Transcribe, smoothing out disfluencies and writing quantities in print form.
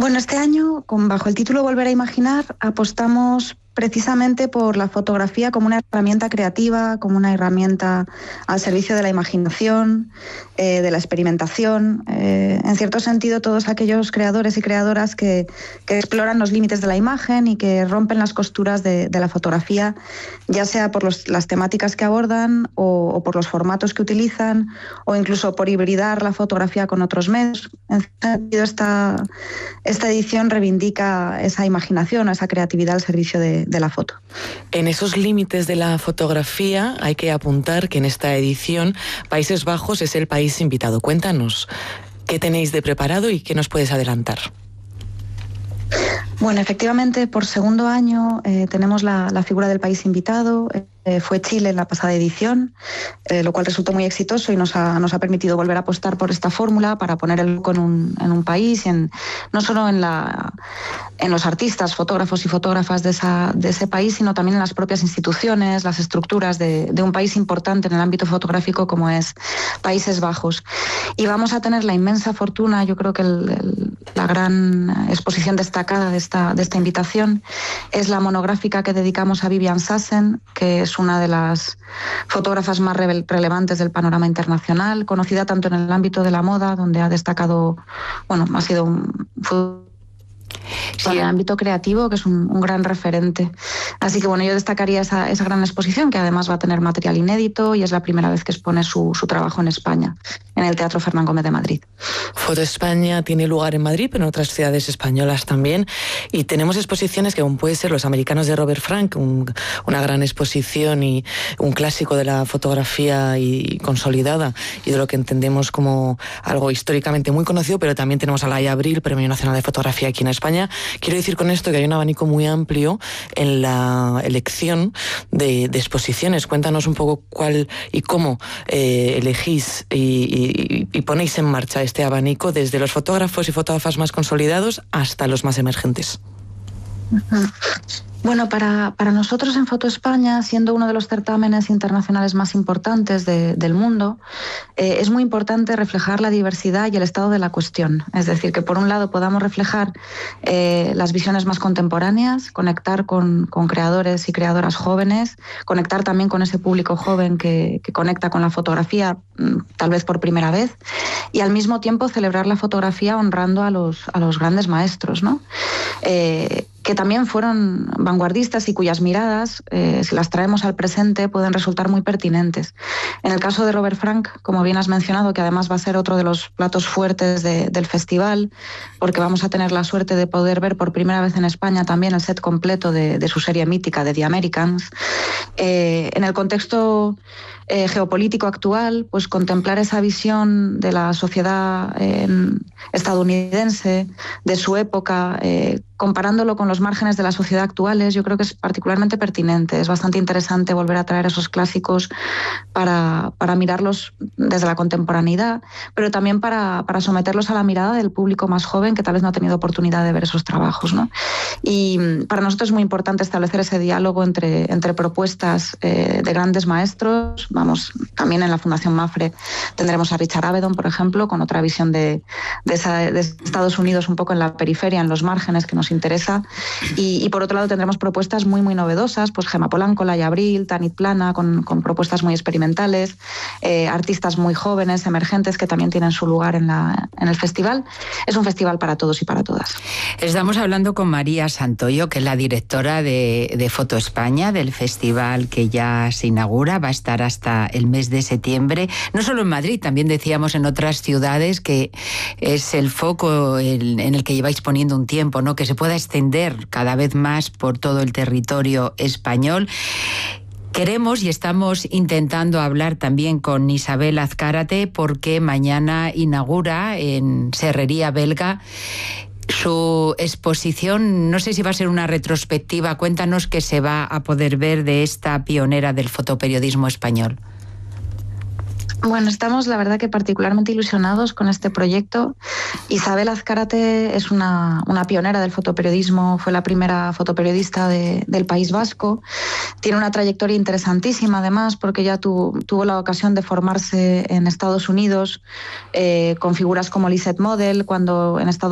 Bueno, este año, bajo el título Volver a Imaginar, apostamos precisamente por la fotografía como una herramienta creativa, como una herramienta al servicio de la imaginación, de la experimentación. En cierto sentido, todos aquellos creadores y creadoras que exploran los límites de la imagen y que rompen las costuras de la fotografía, ya sea por las temáticas que abordan o por los formatos que utilizan, o incluso por hibridar la fotografía con otros medios. En cierto sentido, esta edición reivindica esa imaginación, esa creatividad al servicio de la foto. En esos límites de la fotografía hay que apuntar que en esta edición Países Bajos es el país invitado. Cuéntanos, ¿qué tenéis de preparado y qué nos puedes adelantar? Bueno, efectivamente, por segundo año tenemos la figura del país invitado. Fue Chile en la pasada edición, lo cual resultó muy exitoso y nos ha permitido volver a apostar por esta fórmula para poner el foco en un país, no solo en los artistas, fotógrafos y fotógrafas de ese país, sino también en las propias instituciones, las estructuras de un país importante en el ámbito fotográfico como es Países Bajos. Y vamos a tener la inmensa fortuna, yo creo que la gran exposición destacada de esta invitación es la monográfica que dedicamos a Vivian Sassen, que es una de las fotógrafas más relevantes del panorama internacional, conocida tanto en el ámbito de la moda, donde ha destacado, ha sido en el ámbito creativo, que es un gran referente. Así que yo destacaría esa gran exposición, que además va a tener material inédito y es la primera vez que expone su trabajo en España, en el Teatro Fernán Gómez de Madrid. Foto España tiene lugar en Madrid, pero en otras ciudades españolas también. Y tenemos exposiciones que aún puede ser Los Americanos de Robert Frank, una gran exposición y un clásico de la fotografía y consolidada y de lo que entendemos como algo históricamente muy conocido, pero también tenemos a Laia Abril, Premio Nacional de Fotografía aquí en España. Quiero decir con esto que hay un abanico muy amplio en la elección de exposiciones. Cuéntanos un poco cuál y cómo elegís y ponéis en marcha este abanico desde los fotógrafos y fotógrafas más consolidados hasta los más emergentes. Bueno, para nosotros en Foto España, siendo uno de los certámenes internacionales más importantes del mundo, es muy importante reflejar la diversidad y el estado de la cuestión. Es decir, que por un lado podamos reflejar las visiones más contemporáneas, conectar con creadores y creadoras jóvenes, conectar también con ese público joven que conecta con la fotografía, tal vez por primera vez, y al mismo tiempo celebrar la fotografía honrando a los grandes maestros, ¿no? Que también fueron vanguardistas y cuyas miradas, si las traemos al presente, pueden resultar muy pertinentes. En el caso de Robert Frank, como bien has mencionado, que además va a ser otro de los platos fuertes del festival, porque vamos a tener la suerte de poder ver por primera vez en España también el set completo de su serie mítica de The Americans. En el contexto geopolítico actual, pues contemplar esa visión de la sociedad estadounidense, de su época, comparándolo con los márgenes de la sociedad actuales, yo creo que es particularmente pertinente. Es bastante interesante volver a traer esos clásicos para mirarlos desde la contemporaneidad, pero también para someterlos a la mirada del público más joven que tal vez no ha tenido oportunidad de ver esos trabajos, ¿no? Y para nosotros es muy importante establecer ese diálogo entre propuestas de grandes maestros. También en la Fundación Mapfre tendremos a Richard Avedon, por ejemplo, con otra visión de Estados Unidos un poco en la periferia, en los márgenes, que nos interesa. Y por otro lado tendremos propuestas muy, muy novedosas, pues Gemma Polanco, Laia Abril, Tanit Plana, con propuestas muy experimentales, artistas muy jóvenes, emergentes, que también tienen su lugar en el festival. Es un festival para todos y para todas. Estamos hablando con María Santoyo, que es la directora de Foto España, del festival que ya se inaugura, va a estar hasta el mes de septiembre, no solo en Madrid, también decíamos en otras ciudades, que es el foco en el que lleváis poniendo un tiempo, ¿no? Que se pueda extender cada vez más por todo el territorio español. Queremos y estamos intentando hablar también con Isabel Azcárate, porque mañana inaugura en Serrería Belga su exposición. No sé si va a ser una retrospectiva. Cuéntanos qué se va a poder ver de esta pionera del fotoperiodismo español. Bueno, estamos, la verdad, que particularmente ilusionados con este proyecto. Isabel Azcárate es una pionera del fotoperiodismo, fue la primera fotoperiodista del País Vasco. Tiene una trayectoria interesantísima, además, porque ya tuvo la ocasión de formarse en Estados Unidos con figuras como Lisette Model, cuando en Estados